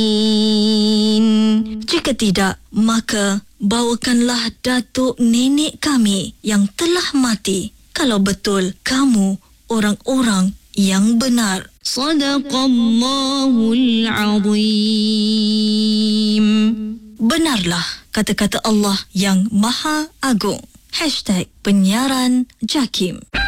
Jika tidak, maka bawakanlah datuk nenek kami yang telah mati, kalau betul kamu orang-orang yang benar. Sadaqallahul Azim. Benarlah kata-kata Allah yang Maha Agung. #penyiaran JAKIM.